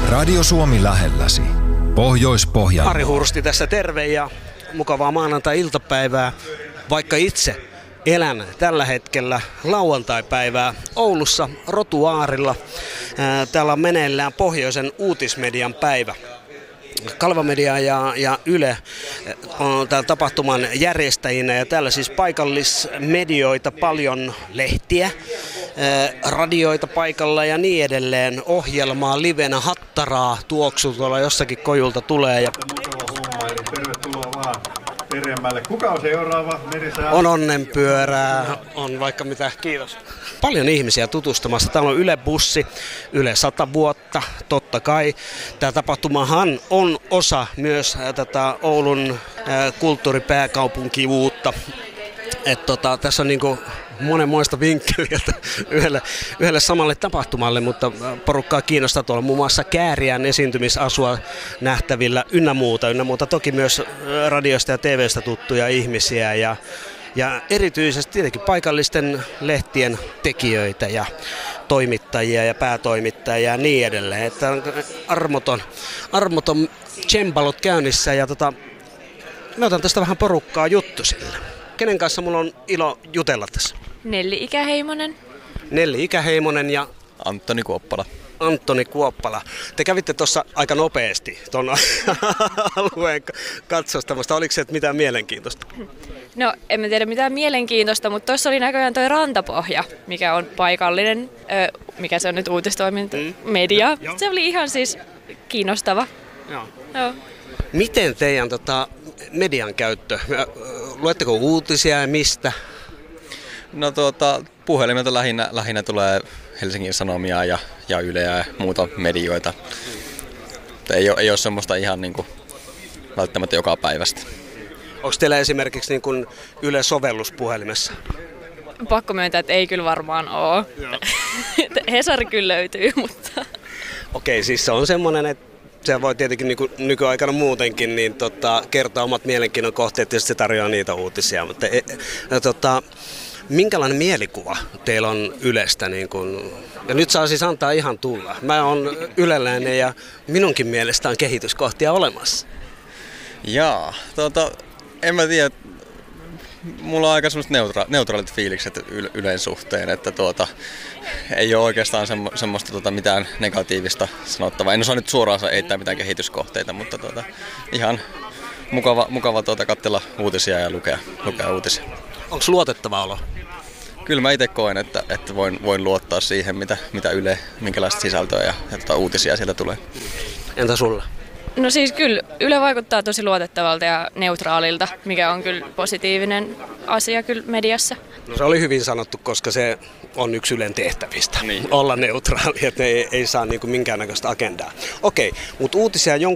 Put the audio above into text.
Radio Suomi lähelläsi. Pohjois-Pohjanmaa. Ari Hursti tässä terve ja mukavaa maanantai-iltapäivää. Vaikka itse elän tällä hetkellä lauantaipäivää Oulussa Rotuaarilla. Täällä on meneillään pohjoisen uutismedian päivä. Kalva Media ja Yle on täällä tapahtuman järjestäjinä ja täällä siis paikallismedioita, paljon lehtiä, radioita paikalla ja niin edelleen. Ohjelmaa livenä, hattaraa tuoksu tuolla jossakin kojulta tulee. Mukava homma, eli tervetuloa vaan peremmälle. Kuka on seuraava? On onnenpyörää, on vaikka mitä, kiitos. Paljon ihmisiä tutustumassa. Täällä on Yle-bussi, Yle 100 vuotta, totta kai. Tämä tapahtumahan on osa myös tätä Oulun kulttuuripääkaupunkivuutta. Tässä on niinku monenmoista vinkkeliä yhdelle samalle tapahtumalle, mutta porukkaa kiinnostaa tuolla muun muassa Kääriän esiintymisasua nähtävillä ynnä muuta. Toki myös radiosta ja TVstä tuttuja ihmisiä ja erityisesti tietenkin paikallisten lehtien tekijöitä ja toimittajia ja päätoimittajia ja niin edelleen. Että on armoton tsembalot käynnissä ja mä otan tästä vähän porukkaa juttusille. Kenen kanssa mulla on ilo jutella tässä? Nelli Ikäheimonen. Nelli Ikäheimonen ja Anttoni Kuoppala. Te kävitte tuossa aika nopeasti tuon alueen katsostamasta. Oliko se mitään mielenkiintoista? No, en mä tiedä mitään mielenkiintoista, mutta tuossa oli näköjään toi Rantapohja, mikä on paikallinen, mikä se on nyt uutistoiminta, media. Se oli ihan siis kiinnostava. Joo. Miten teidän median käyttö? Luetteko uutisia ja mistä? No puhelimelta lähinnä tulee Helsingin Sanomia ja Yleä ja muuta medioita. Ei ole semmoista ihan niin kuin välttämättä joka päivästä. Onko teillä esimerkiksi niin kuin Yle-sovellus puhelimessa? Pakko myöntää, että ei kyllä varmaan ole. Hesari kyllä löytyy, mutta... Okei, siis se on semmoinen, että se voi tietenkin niin kuin nykyaikana muutenkin niin kertoa omat mielenkiinnon kohteet ja se tarjoaa niitä uutisia. Mutta minkälainen mielikuva teillä on Ylestä? Niin kun, ja nyt saa siis antaa ihan tulla. Mä oon yleläinen ja minunkin mielestä on kehityskohtia olemassa. Jaa, en mä tiedä. Mulla on aika semmoiset neutraalit fiilikset Ylen suhteen, että ei ole oikeastaan semmoista mitään negatiivista sanottavaa. En osaa nyt suoraan eittää mitään kehityskohteita, mutta ihan mukava katsella uutisia ja lukea uutisia. Onko luotettava olo? Kyllä mä itse koen, että voin luottaa siihen, mitä Yle, minkälaista sisältöä ja uutisia sieltä tulee. Entä sulla? No siis kyllä Yle vaikuttaa tosi luotettavalta ja neutraalilta, mikä on kyllä positiivinen asia kyllä mediassa. No se oli hyvin sanottu, koska se on yksi Ylen tehtävistä, niin. Olla neutraali, että ei saa niin kuin minkäännäköistä agendaa. Okei, mutta uutisia